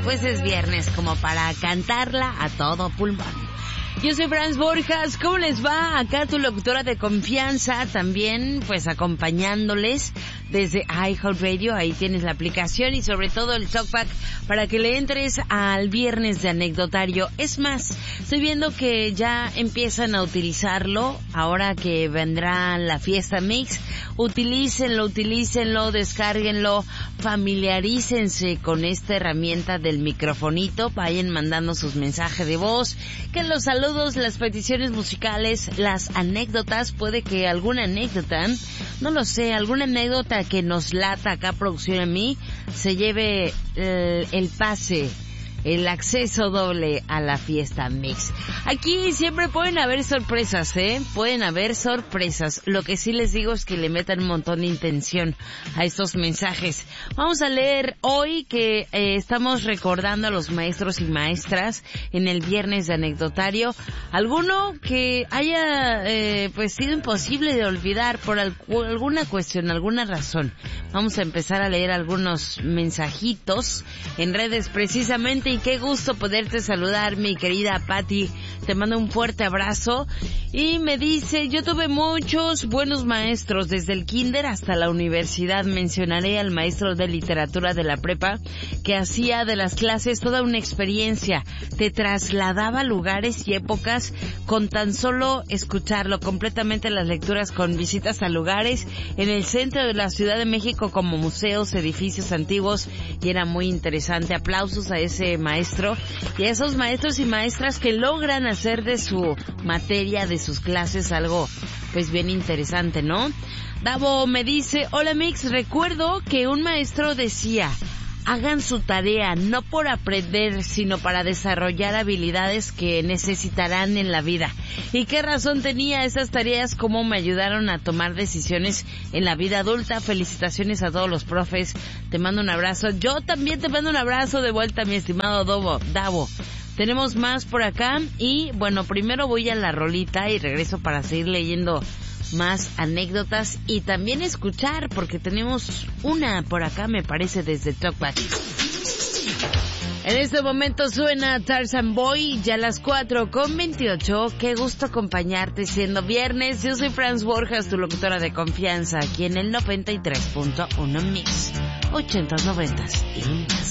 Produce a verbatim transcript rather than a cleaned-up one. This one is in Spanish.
pues es viernes como para cantarla a todo pulmón. Yo soy Franz Borjas, ¿cómo les va? Acá tu locutora de confianza, también pues acompañándoles desde iHeartRadio, ahí tienes la aplicación y sobre todo el TalkBack para que le entres al viernes de anecdotario. Es más, estoy viendo que ya empiezan a utilizarlo, ahora que vendrá la fiesta Mix, utilícenlo, utilícenlo, descárguenlo, familiarícense con esta herramienta del microfonito, vayan mandando sus mensajes de voz, que los saludos, las peticiones musicales, las anécdotas, puede que alguna anécdota, no lo sé, alguna anécdota que nos lata acá producción a mí, se lleve el, el pase, el acceso doble a la fiesta Mix. Aquí siempre pueden haber sorpresas, ¿eh? Pueden haber sorpresas. Lo que sí les digo es que le metan un montón de intención a estos mensajes. Vamos a leer hoy que eh, estamos recordando a los maestros y maestras en el viernes de anecdotario. Alguno que haya eh, pues sido imposible de olvidar por al- alguna cuestión, alguna razón. Vamos a empezar a leer algunos mensajitos en redes precisamente. Y qué gusto poderte saludar, mi querida Patti. Te mando un fuerte abrazo. Y me dice, yo tuve muchos buenos maestros, desde el kinder hasta la universidad. Mencionaré al maestro de literatura de la prepa, que hacía de las clases toda una experiencia. Te trasladaba a lugares y épocas con tan solo escucharlo. Completamente las lecturas con visitas a lugares en el centro de la Ciudad de México como museos, edificios antiguos. Y era muy interesante. Aplausos a ese maestro y a esos maestros y maestras que logran hacer de su materia, de sus clases, algo pues bien interesante, ¿no? Davo me dice, hola Mix, recuerdo que un maestro decía, hagan su tarea no por aprender, sino para desarrollar habilidades que necesitarán en la vida. ¿Y qué razón tenía esas tareas? ¿Cómo me ayudaron a tomar decisiones en la vida adulta? Felicitaciones a todos los profes. Te mando un abrazo. Yo también te mando un abrazo de vuelta, mi estimado Davo. Davo. Tenemos más por acá y, bueno, primero voy a la rolita y regreso para seguir leyendo más anécdotas y también escuchar, porque tenemos una por acá, me parece, desde TalkBack. En este momento suena Tarzan Boy, ya a las cuatro con veintiocho. Qué gusto acompañarte siendo viernes. Yo soy Franz Borjas, tu locutora de confianza, aquí en el noventa y tres punto uno Mix, ochentas, noventas y más.